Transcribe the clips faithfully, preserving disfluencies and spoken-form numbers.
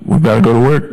we gotta go to work.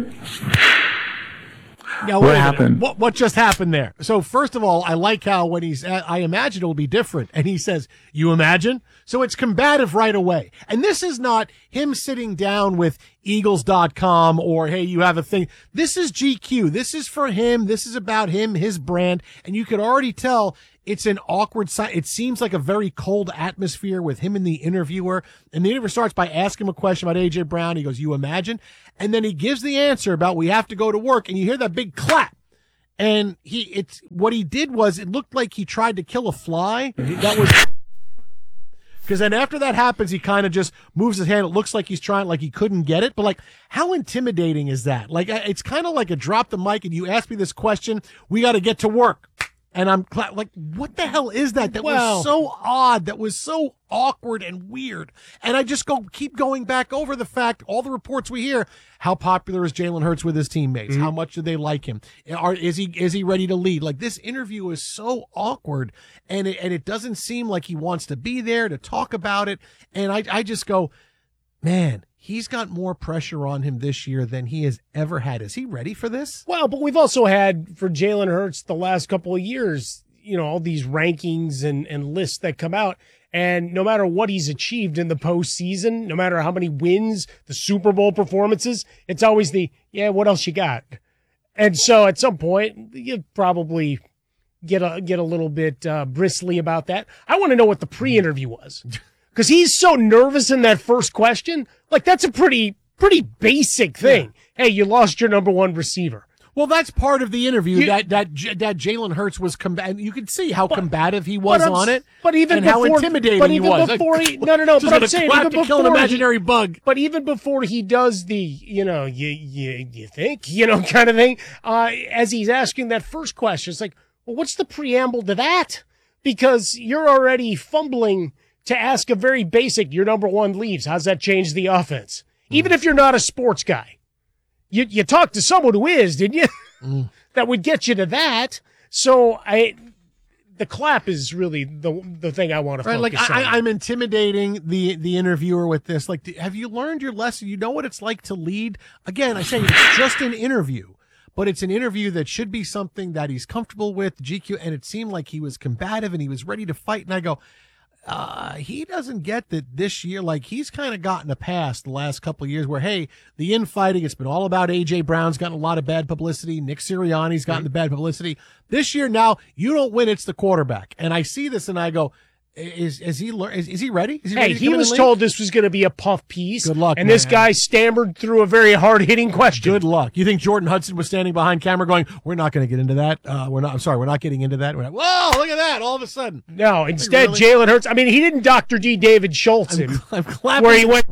Now, what happened? What, what just happened there? So first of all, I like how when he's, I imagine it'll be different. And he says, you imagine? So it's combative right away. And this is not him sitting down with Eagles dot com or, hey, you have a thing. This is G Q. This is for him. This is about him, his brand. And you could already tell it's an awkward side. It seems like a very cold atmosphere with him and the interviewer. And the interviewer starts by asking him a question about A J Brown. He goes, you imagine? And then he gives the answer about we have to go to work. And you hear that big clap. And he, it's, what he did was it looked like he tried to kill a fly. That was, because then after that happens, he kind of just moves his hand. It looks like he's trying, like he couldn't get it. But like, how intimidating is that? Like, it's kind of like a drop the mic and you ask me this question. We got to get to work. And I'm like, what the hell is that? That well, was so odd. That was so awkward and weird. And I just go keep going back over the fact, all the reports we hear, how popular is Jalen Hurts with his teammates? Mm-hmm. How much do they like him? Are, is he is he ready to lead? Like, this interview is so awkward, and it, and it doesn't seem like he wants to be there to talk about it. And I I just go, man, he's got more pressure on him this year than he has ever had. Is he ready for this? Well, but we've also had, for Jalen Hurts, the last couple of years, you know, all these rankings and, and lists that come out. And no matter what he's achieved in the postseason, no matter how many wins, the Super Bowl performances, it's always the, yeah, what else you got? And so at some point, you probably get a, get a little bit uh, bristly about that. I want to know what the pre-interview was. Because he's so nervous in that first question. Like, that's a pretty, pretty basic thing. Yeah. Hey, you lost your number one receiver. Well, that's part of the interview you, that, that, that Jalen Hurts was combative. You could see how but, combative he was on it. But even and before, how intimidating but even he was. Before he, no, no, no, but I'm saying, even to kill an imaginary he, bug. But even before he does the, you know, you, you, you think, you know, kind of thing, uh, as he's asking that first question, it's like, well, what's the preamble to that? Because you're already fumbling to ask a very basic, your number one leaves. How's that change the offense? Mm. Even if you're not a sports guy. You you talked to someone who is, didn't you? Mm. That would get you to that. So I, the clap is really the the thing I want to right, focus like on. I, I'm intimidating the the interviewer with this. Like, have you learned your lesson? You know what it's like to lead? Again, I say it's just an interview. But it's an interview that should be something that he's comfortable with, G Q, and it seemed like he was combative and he was ready to fight. And I go, Uh, he doesn't get that this year, like he's kind of gotten a pass the last couple of years where, hey, the infighting, it's been all about A J Brown's gotten a lot of bad publicity. Nick Sirianni's gotten mm-hmm. the bad publicity. This year now, you don't win, it's the quarterback. And I see this and I go, is is he is, is he ready? Is he hey, ready to he was told this was going to be a puff piece. Good luck, And man. this guy stammered through a very hard-hitting question. Good luck. You think Jordan Hudson was standing behind camera going, we're not going to get into that. Uh, we're not, I'm sorry, we're not getting into that. We're not, whoa, look at that, all of a sudden. No, instead, really? Jalen Hurts, I mean, he didn't Doctor D. David Schultz him. I'm, I'm clapping. Where he went.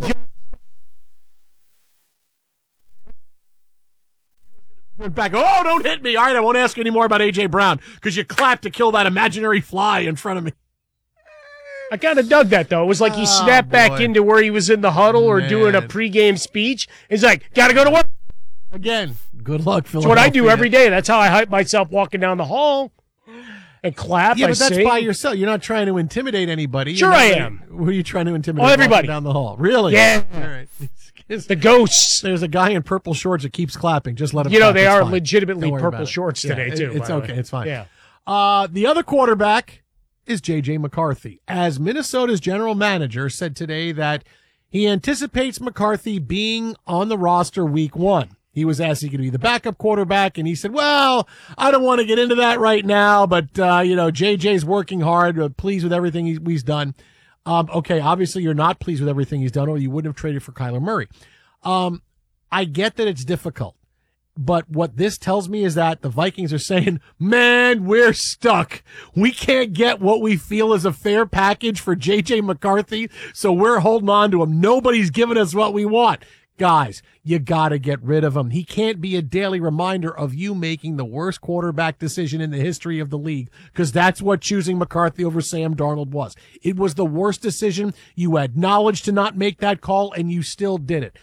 Went back, oh, don't hit me. All right, I won't ask you any more about A J Brown because you clapped to kill that imaginary fly in front of me. I kind of dug that, though. It was like he snapped oh, back into where he was in the huddle or Man. doing a pregame speech. He's like, got to go to work. Again, good luck, Philadelphia. That's what I do every day. That's how I hype myself walking down the hall and clap. Yeah, I but that's sing. by yourself. You're not trying to intimidate anybody. Sure You're I not, am. Who are you trying to intimidate? Oh, everybody. Down the hall. Really? Yeah. All right. The ghosts. There's a guy in purple shorts that keeps clapping. Just let him You know, clap. they It's are fine. legitimately Don't worry purple about it. shorts today, yeah, too. It, it's by the okay. way. It's fine. Yeah. Uh, the other quarterback is J J McCarthy, as Minnesota's general manager said today that he anticipates McCarthy being on the roster week one. He was asked if he could be the backup quarterback, and he said, well, I don't want to get into that right now, but, uh, you know, J J's working hard, uh, pleased with everything he's, he's done. Um, okay, obviously you're not pleased with everything he's done, or you wouldn't have traded for Kyler Murray. Um, I get that it's difficult. But what this tells me is that the Vikings are saying, man, we're stuck. We can't get what we feel is a fair package for J J McCarthy, so we're holding on to him. Nobody's giving us what we want. Guys, you gotta get rid of him. He can't be a daily reminder of you making the worst quarterback decision in the history of the league, because that's what choosing McCarthy over Sam Darnold was. It was the worst decision. You had knowledge to not make that call, and you still did it.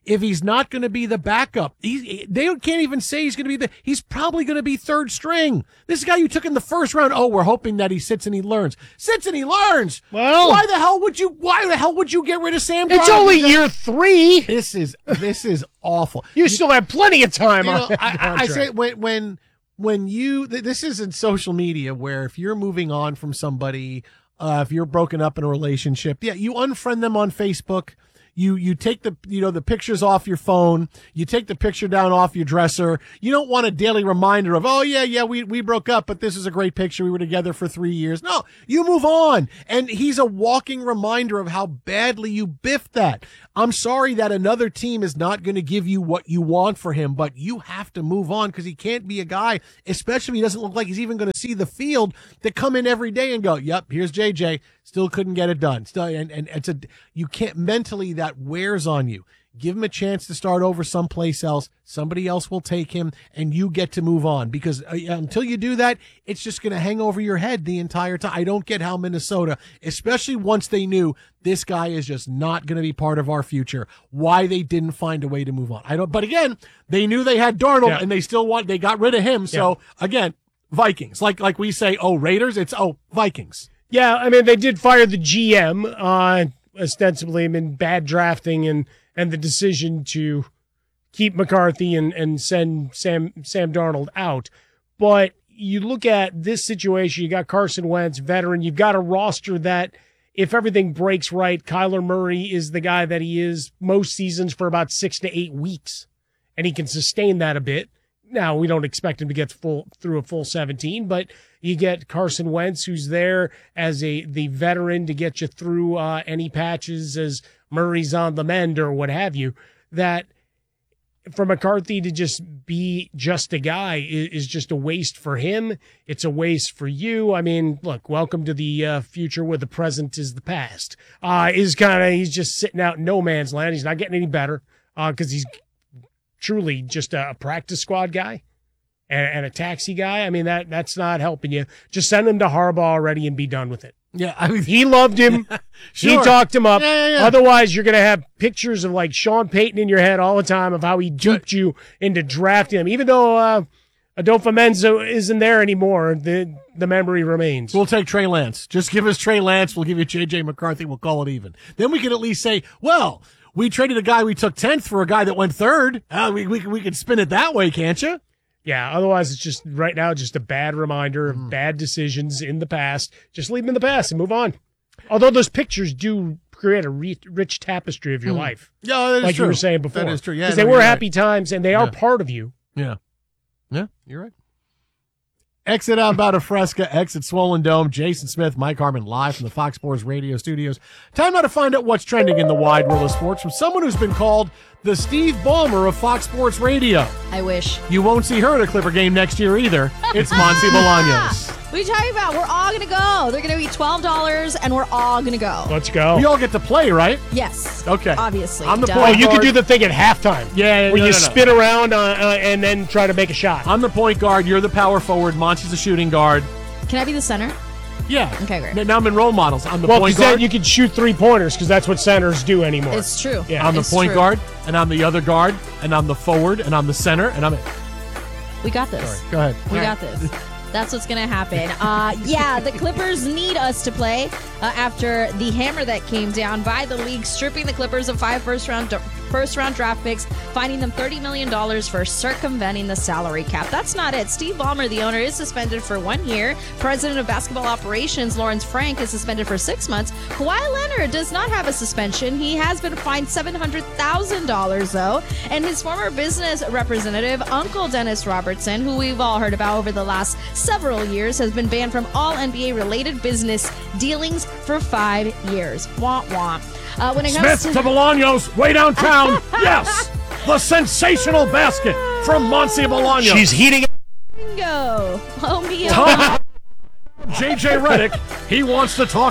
if he's not going to be the backup, he, they can't even say he's going to be the, he's probably going to be third string. This guy you took in the first round, oh, we're hoping that he sits and he learns. Sits and he learns. Well, why the hell would you, why the hell would you get rid of Sam It's Darnold? only year three. This is, this is awful. You, you still have plenty of time you on know, that I, I contract. say when, when, when you, this is in social media where if you're moving on from somebody, uh, if you're broken up in a relationship, yeah, you unfriend them on Facebook. You you take the you know the pictures off your phone. You take the picture down off your dresser. You don't want a daily reminder of, oh yeah yeah we we broke up, but this is a great picture. We were together for three years. No, you move on. And he's a walking reminder of how badly you biffed that. I'm sorry that another team is not going to give you what you want for him, but you have to move on because he can't be a guy, especially if he doesn't look like he's even going to see the field, that come in every day and go, yep, here's J J. Still couldn't get it done. Still, and, and it's a, you can't mentally, that wears on you. Give him a chance to start over someplace else. Somebody else will take him and you get to move on because uh, until you do that, it's just going to hang over your head the entire time. I don't get how Minnesota, especially once they knew this guy is just not going to be part of our future, why they didn't find a way to move on. I don't, but again, they knew they had Darnold yeah. and they still want, they got rid of him. So yeah. again, Vikings, like, like we say, oh, Raiders, it's, oh, Vikings. Yeah, I mean, they did fire the G M, uh, ostensibly, I mean, bad drafting and, and the decision to keep McCarthy and, and send Sam Sam Darnold out. But you look at this situation, you got Carson Wentz, veteran, you've got a roster that, if everything breaks right, Kyler Murray is the guy that he is most seasons for about six to eight weeks, and he can sustain that a bit. Now, we don't expect him to get full through a full seventeen, but you get Carson Wentz, who's there as a the veteran to get you through uh, any patches as Murray's on the mend or what have you. That for McCarthy to just be just a guy is, is just a waste for him. It's a waste for you. I mean, look, welcome to the uh, future where the present is the past. Uh, is kind of he's just sitting out in no man's land. He's not getting any better because uh, he's truly just a practice squad guy and, and a taxi guy. I mean, that that's not helping you. Just send him to Harbaugh already and be done with it. Yeah, I mean, he loved him. Sure. He talked him up. Yeah, yeah, yeah. Otherwise, you're going to have pictures of like Sean Payton in your head all the time of how he duped you into drafting him. Even though uh, Adolfo Menzo isn't there anymore, the the memory remains. We'll take Trey Lance. Just give us Trey Lance. We'll give you J J McCarthy. We'll call it even. Then we can at least say, well, we traded a guy we took tenth for a guy that went third. Uh, we we we can spin it that way, can't you? Yeah, otherwise it's just right now just a bad reminder of mm. bad decisions in the past. Just leave them in the past and move on. Although those pictures do create a re- rich tapestry of your mm. life. Yeah, that is like true. you were saying before. That is true. Yeah, because no, they were happy right. times and they are yeah. part of you. Yeah. Yeah, you're right. Exit out about a Fresca, exit Swollen Dome. Jason Smith, Mike Harmon, live from the Fox Sports Radio studios. Time now to find out what's trending in the wide world of sports from someone who's been called the Steve Ballmer of Fox Sports Radio. I wish. You won't see her at a Clipper game next year either. It's Monty Bolaños. What are you talking about? We're all going to go. They're going to be twelve dollars, and we're all going to go. Let's go. We all get to play, right? Yes. Okay. Obviously. I'm the Duh. point Oh, you guard. can do the thing at halftime. Yeah, yeah where no, you no, no. spin around uh, uh, and then try to make a shot. I'm the point guard. You're the power forward. Monty's the shooting guard. Can I be the center? Yeah. Okay, great. Now I'm in role models. I'm the well, point because guard. then you can shoot three-pointers because that's what centers do anymore. It's true. Yeah. I'm the It's point true. guard, and I'm the other guard, and I'm the forward, and I'm the center, and I'm it. We got this. Sorry. Go ahead. We got this. That's what's going to happen. Uh, yeah, the Clippers need us to play uh, after the hammer that came down by the league, stripping the Clippers of five first-round first-round draft picks, fining them thirty million dollars for circumventing the salary cap. That's not it. Steve Ballmer, the owner, is suspended for one year. President of Basketball Operations, Lawrence Frank, is suspended for six months. Kawhi Leonard does not have a suspension. He has been fined seven hundred thousand dollars, though. And his former business representative, Uncle Dennis Robertson, who we've all heard about over the last several years, has been banned from all N B A-related business dealings for five years. Wah, wah. Uh, when it comes Smith to... to Bolaños, way downtown. Yes, the sensational basket from Monty Bolaños. She's heating up. Bingo. Oh, me. Oh, J J Redick, he wants to talk.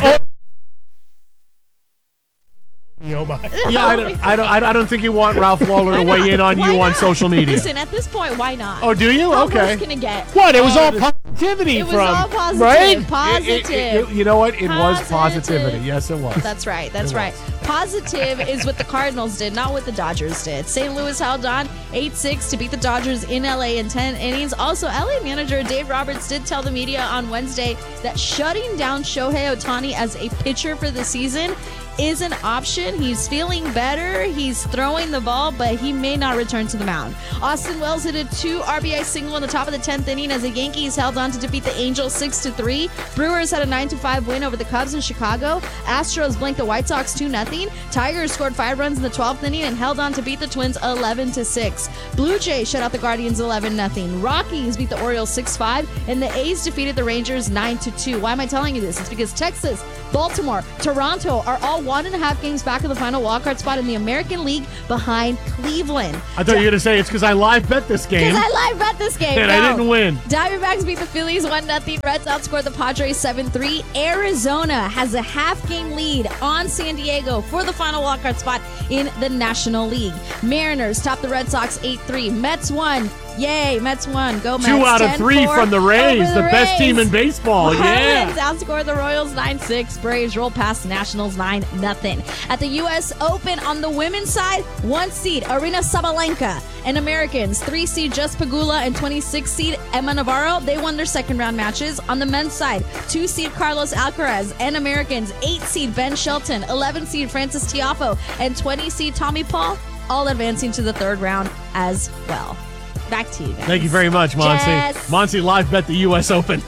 Oh my. Yeah, I don't, I don't, I don't think you want Ralph Lawler to weigh in on Why you on not? social media. Listen, at this point, why not? Oh, do you? How Okay. worse can it get? What? It was Oh, all this- part of positivity It was from, all positive. right? Positive. It- it- it- you know what? It was Positive. positivity. Yes, it was. That's right. That's It right. was. Positive is what the Cardinals did, not what the Dodgers did. Saint Louis held on eight six to beat the Dodgers in L A in ten innings. Also, L A manager Dave Roberts did tell the media on Wednesday that shutting down Shohei Ohtani as a pitcher for the season is an option. He's feeling better. He's throwing the ball, but he may not return to the mound. Austin Wells hit a two R B I single in the top of the tenth inning as the Yankees held on to defeat the Angels six to three. Brewers had a nine to five win over the Cubs in Chicago. Astros blanked the White Sox two nothing. Tigers scored five runs in the twelfth inning and held on to beat the Twins eleven to six. Blue Jays shut out the Guardians eleven nothing. Rockies beat the Orioles six five, and the A's defeated the Rangers nine to two. Why am I telling you this? It's because Texas, Baltimore, Toronto are all one and a half games back of the final wildcard spot in the American League behind Cleveland. I thought you were going to say it's because I live bet this game. Because I live bet this game. and no. I didn't win. Diamondbacks beat the Phillies one nothing. Reds outscored the Padres seven three. Arizona has a half-game lead on San Diego for the final wildcard spot in the National League. Mariners topped the Red Sox eight three. Mets won. Yay, Mets won. Go Mets. Two out of three from the Rays, the, the best team Rays. in baseball. Marlins Yeah. outscored the Royals nine six. Braves rolled past the Nationals nine nothing. At the U S Open on the women's side, one seed Arina Sabalenka and Americans, three seed Jess Pegula and twenty-six seed Emma Navarro, they won their second round matches. On the men's side, two seed Carlos Alcaraz and Americans, eight seed Ben Shelton, eleven seed Francis Tiafoe, and twenty seed Tommy Paul, all advancing to the third round as well. Back to you guys. Thank you very much, Monsi. Jess. Monsi live bet the U S Open.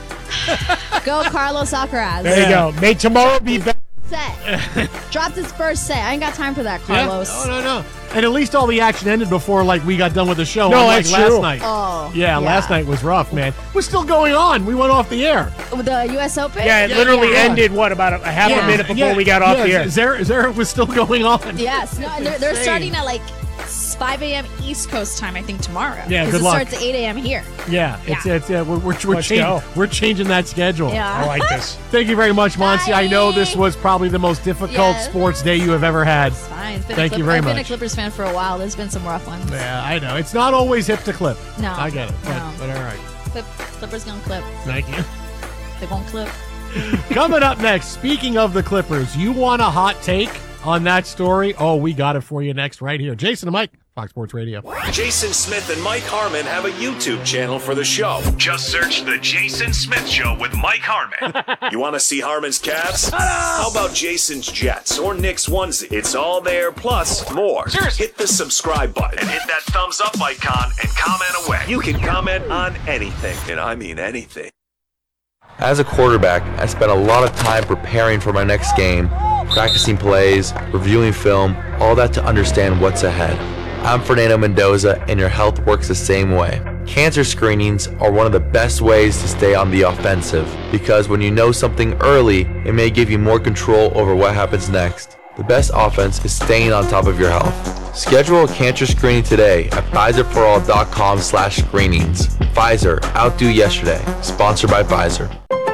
Go Carlos Alcaraz. There you go. May tomorrow be better. Set. Dropped his first set. I ain't got time for that, Carlos. Yeah. No, no, no. And at least all the action ended before, like, we got done with the show. No, unlike that's last true. night. Oh, yeah, yeah. last night was rough, man. It was still going on. We went off the air. The U S Open? Yeah, it Yeah, literally yeah. ended, what, about a, a half Yeah. a minute before Yeah, we got off yeah, the air. Zara, Zara was still going on. Yes. No, they're, they're Insane. starting at like five a.m. East Coast time, I think, tomorrow. Yeah, 'Cause good it luck. starts at eight a.m. here. Yeah, it's Yeah. it's uh, we're we're, we're, Let's changing, go. we're changing that schedule. Yeah. I like this. Thank you very much, Monsi. I know Bye. this was probably the most difficult Yes. sports day you have ever had. It's fine. It's been Thank a you Clip- very I've been a much. Clippers fan for a while. There's been some rough ones. Yeah, I know. It's not always hip to clip. No. I get it. But, No. but all right. Clip, Clippers gonna clip. Thank you. They won't clip. Coming up next, speaking of the Clippers, you want a hot take on that story? Oh, we got it for you next right here. Jason and Mike, Fox Sports Radio. Jason Smith and Mike Harmon have a YouTube channel for the show. Just search The Jason Smith Show with Mike Harmon. You want to see Harmon's Cavs? How about Jason's Jets or Nick's onesie? It's all there, plus more. Hit the subscribe button and hit that thumbs up icon and comment away. You can comment on anything, and I mean anything. As a quarterback, I spent a lot of time preparing for my next game, practicing plays, reviewing film, all that to understand what's ahead. I'm Fernando Mendoza, and your health works the same way. Cancer screenings are one of the best ways to stay on the offensive, because when you know something early, it may give you more control over what happens next. The best offense is staying on top of your health. Schedule a cancer screening today at Pfizer For All dot com slash screenings. Pfizer, outdo yesterday. Sponsored by Pfizer.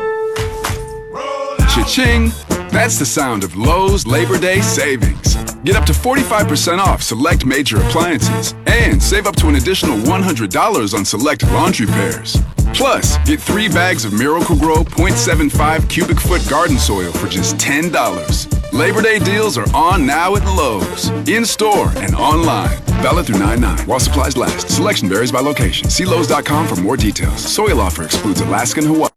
Cha-ching! That's the sound of Lowe's Labor Day savings. Get up to forty-five percent off select major appliances and save up to an additional one hundred dollars on select laundry pairs. Plus, get three bags of Miracle-Gro point seven five cubic foot garden soil for just ten dollars. Labor Day deals are on now at Lowe's, in-store and online. Valid through nine nine while supplies last. Selection varies by location. See Lowe's dot com for more details. Soil offer excludes Alaska and Hawaii.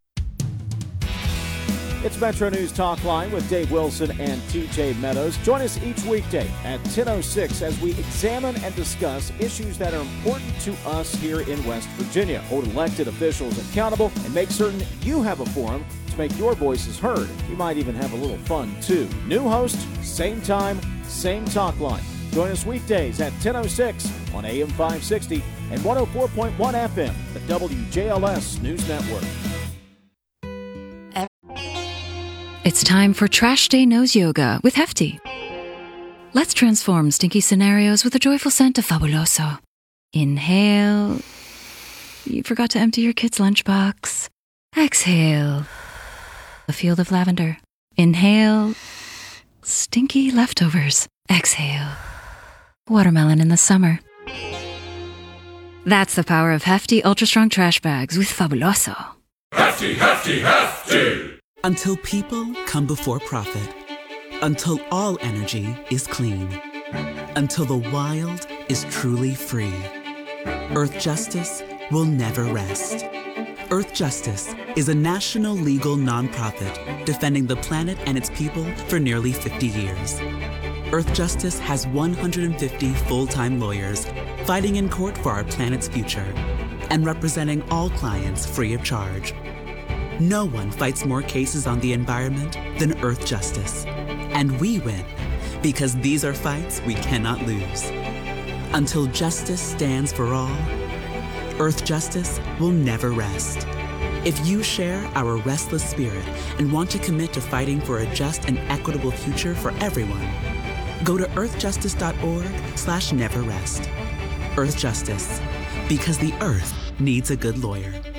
It's Metro News Talk Line with Dave Wilson and T J Meadows. Join us each weekday at ten oh six as we examine and discuss issues that are important to us here in West Virginia. Hold elected officials accountable and make certain you have a forum to make your voices heard. You might even have a little fun, too. New host, same time, same talk line. Join us weekdays at ten oh six on A M five sixty and one oh four point one F M, the W J L S News Network. It's time for Trash Day Nose Yoga with Hefty. Let's transform stinky scenarios with a joyful scent of Fabuloso. Inhale. You forgot to empty your kid's lunchbox. Exhale. A field of lavender. Inhale. Stinky leftovers. Exhale. Watermelon in the summer. That's the power of Hefty Ultra Strong Trash Bags with Fabuloso. Hefty, hefty, hefty! Until people come before profit. Until all energy is clean. Until the wild is truly free. Earth Justice will never rest. Earth Justice is a national legal nonprofit defending the planet and its people for nearly fifty years. Earth Justice has one hundred fifty full-time lawyers fighting in court for our planet's future and representing all clients free of charge. No one fights more cases on the environment than Earth Justice. And we win because these are fights we cannot lose. Until justice stands for all, Earth Justice will never rest. If you share our restless spirit and want to commit to fighting for a just and equitable future for everyone, go to earthjustice.org slash never rest. Earth Justice, because the Earth needs a good lawyer.